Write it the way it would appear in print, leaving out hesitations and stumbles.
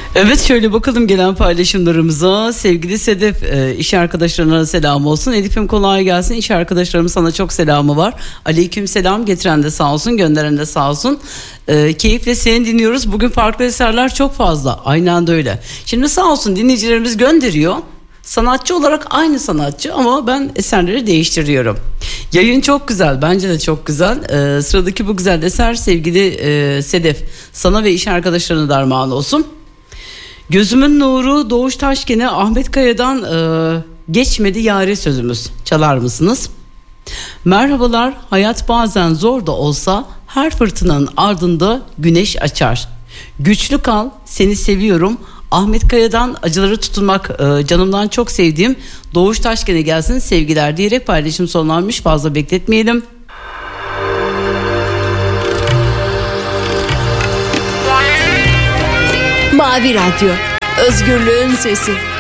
Evet, şöyle bakalım gelen paylaşımlarımıza. Sevgili Sedef, iş arkadaşlarına selam olsun. Elif'im kolay gelsin. İş arkadaşlarım sana çok selamı var. Aleyküm selam. Getiren de sağ olsun, gönderen de sağ olsun. Keyifle seni dinliyoruz. Bugün farklı eserler çok fazla. Aynen de öyle. Şimdi sağ olsun dinleyicilerimiz gönderiyor. Sanatçı olarak aynı sanatçı ama ben eserleri değiştiriyorum. Yayın çok güzel, bence de çok güzel. Sıradaki bu güzel eser sevgili Sedef, sana ve iş arkadaşlarına derman olsun. Gözümün nuru Doğuş Taşken'e Ahmet Kaya'dan geçmedi yâre sözümüz. Çalar mısınız? Merhabalar, hayat bazen zor da olsa her fırtınanın ardında güneş açar. Güçlü kal, seni seviyorum. Ahmet Kaya'dan acıları tutunmak, canımdan çok sevdiğim Doğuş Taşken'e gelsin sevgiler diyerek paylaşım sonlanmış, fazla bekletmeyelim. Mavi Radyo, özgürlüğün sesi.